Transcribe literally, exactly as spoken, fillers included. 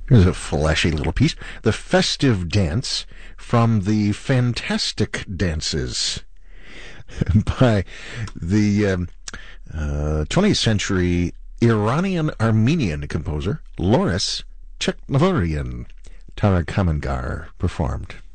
Here's a flashy little piece. The Festive Dance from the Fantastic Dances by the um, uh, twentieth century Iranian-Armenian composer Loris Chekhnavorian. Tara Kamangar performed.